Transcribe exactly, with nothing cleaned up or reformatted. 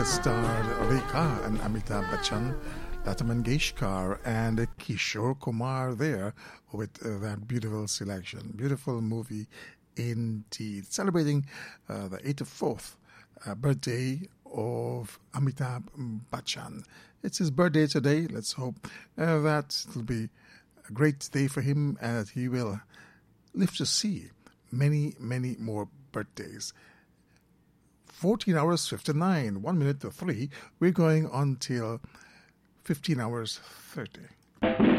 Starred Rekha and Amitabh Bachchan, Lata Mangeshkar and Kishore Kumar there with uh, that beautiful selection. Beautiful movie indeed. Celebrating uh, the eighty-fourth uh, birthday of Amitabh Bachchan. It's his birthday today. Let's hope uh, that it'll be a great day for him and that he will live to see many, many more birthdays. fourteen hours fifty-nine, one minute to three. We're going until fifteen hours thirty.